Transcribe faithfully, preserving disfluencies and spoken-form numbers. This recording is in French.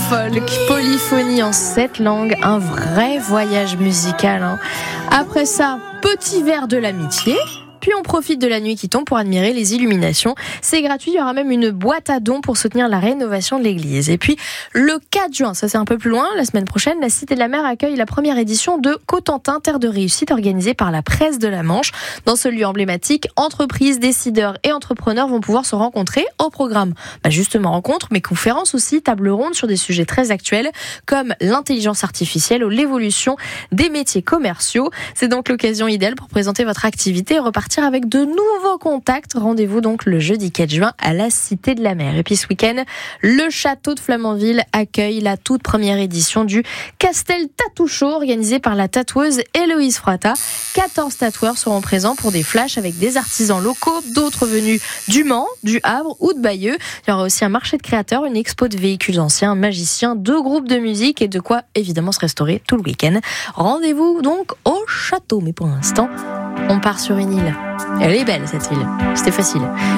folk, polyphonie en sept langues, un vrai voyage musical. Hein. Après ça, petit verre de l'amitié. Puis on profite de la nuit qui tombe pour admirer les illuminations. C'est gratuit, il y aura même une boîte à dons pour soutenir la rénovation de l'église. Et puis le quatre juin, ça c'est un peu plus loin, la semaine prochaine, la Cité de la Mer accueille la première édition de Cotentin, Terre de Réussite, organisée par la Presse de la Manche. Dans ce lieu emblématique, entreprises, décideurs et entrepreneurs vont pouvoir se rencontrer. Au programme, bah justement rencontres, mais conférences aussi, tables rondes sur des sujets très actuels comme l'intelligence artificielle ou l'évolution des métiers commerciaux. C'est donc l'occasion idéale pour présenter votre activité et repartir avec de nouveaux contacts. Rendez-vous donc le jeudi quatre juin à la Cité de la Mer. Et puis ce week-end, le château de Flamanville accueille la toute première édition du Castel Tattoo Show organisé par la tatoueuse Héloïse Frata. quatorze tatoueurs seront présents pour des flashs avec des artisans locaux, d'autres venus du Mans, du Havre ou de Bayeux. Il y aura aussi un marché de créateurs, une expo de véhicules anciens, un magicien, deux groupes de musique et de quoi évidemment se restaurer tout le week-end. Rendez-vous donc au château. Mais pour l'instant, on part sur une île. Elle est belle cette île, c'était facile.